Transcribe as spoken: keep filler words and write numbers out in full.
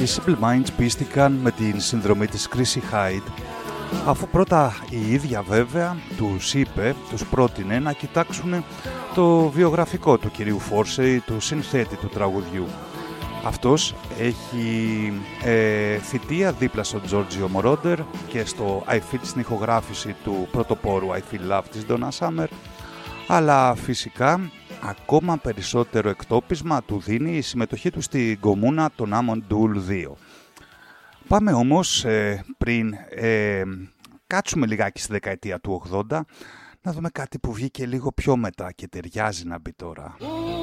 Οι Simple Minds πίστηκαν με την συνδρομή της Chrissy Hynde, αφού πρώτα η ίδια βέβαια τους είπε, τους πρότεινε να κοιτάξουν το βιογραφικό του κυρίου Forsey, του συνθέτη του τραγουδιού. Αυτός έχει ε, θητεία δίπλα στον Giorgio Moroder και στο I Feel, στην ηχογράφηση του πρωτοπόρου I Feel Love της Donna Summer, αλλά φυσικά ακόμα περισσότερο εκτόπισμα του δίνει η συμμετοχή του στην κομμούνα των Amon Düül δύο. Πάμε όμως ε, πριν ε, κάτσουμε λιγάκι στη δεκαετία του ογδόντα, να δούμε κάτι που βγήκε λίγο πιο μετά και ταιριάζει να μπει τώρα.